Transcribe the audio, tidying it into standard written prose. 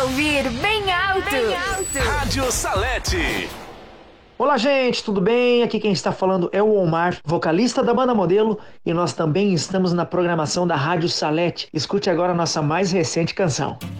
ouvir bem alto. Rádio Salete. Olá, gente, tudo bem? Aqui quem está falando é o Omar, vocalista da banda Modelo, e nós também estamos na programação da Rádio Salete. Escute agora a nossa mais recente canção.